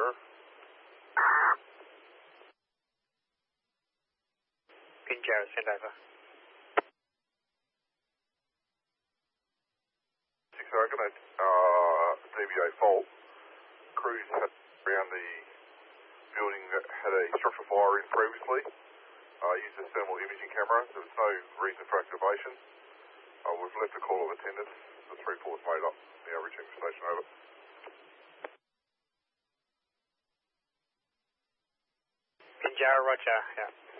Pinjarra, send over. 6 Argonaut, DVA fault. Crews had around the building that had a structural fire in previously. Used a thermal imaging camera. There was no reason for activation. We've left a call of attendance. The 3 reports made up. The average station over. Pinjarra, roger, yeah.